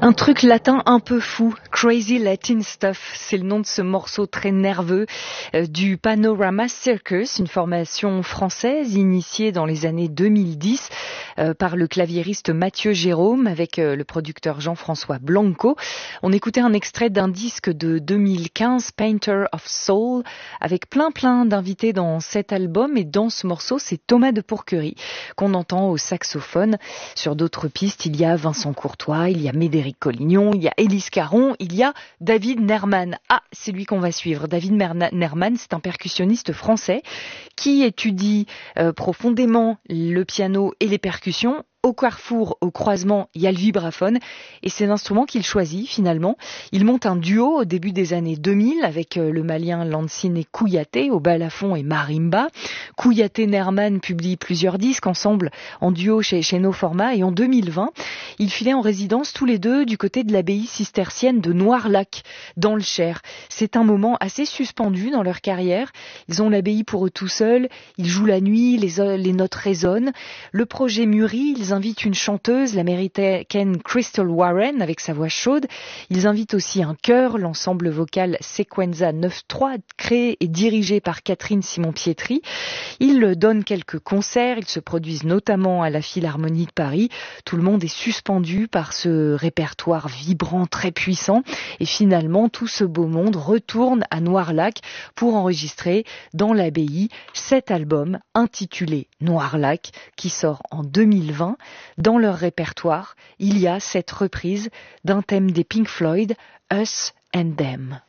Un truc latin un peu fou, Crazy Latin Stuff, c'est le nom de ce morceau très nerveux du Panorama Circus, une formation française initiée dans les années 2010 par le claviériste Mathieu Jérôme avec le producteur Jean-François Blanco. On écoutait un extrait d'un disque de 2015, Painter of Soul, avec plein d'invités dans cet album, et dans ce morceau, c'est Thomas de Pourquerie qu'on entend au saxophone. Sur d'autres pistes, il y a Vincent Courtois, il y a Médéric Collignon, il y a Élise Caron, il y a David Nerman. Ah, c'est lui qu'on va suivre. David Nerman, c'est un percussionniste français qui étudie profondément le piano et les percussions. Au carrefour, au croisement, il y a le vibraphone et c'est l'instrument qu'il choisit finalement. Il monte un duo au début des années 2000 avec le malien Lansine Kouyaté au balafon et marimba. Kouyaté-Nerman publient plusieurs disques ensemble en duo chez No Format, et en 2020, ils filaient en résidence tous les deux du côté de l'abbaye cistercienne de Noirlac dans le Cher. C'est un moment assez suspendu dans leur carrière. Ils ont l'abbaye pour eux tout seuls, ils jouent la nuit, les notes résonnent. Le projet mûrit, ils invitent une chanteuse, l'américaine Crystal Warren, avec sa voix chaude. Ils invitent aussi un chœur, l'ensemble vocal Sequenza 9-3, créé et dirigé par Catherine Simon-Pietri. Ils donnent quelques concerts, ils se produisent notamment à la Philharmonie de Paris. Tout le monde est suspendu par ce répertoire vibrant très puissant. Et finalement, tout ce beau monde retourne à Noirlac pour enregistrer dans l'abbaye cet album intitulé Noirlac, qui sort en 2020. Dans leur répertoire, il y a cette reprise d'un thème des Pink Floyd, Us and Them.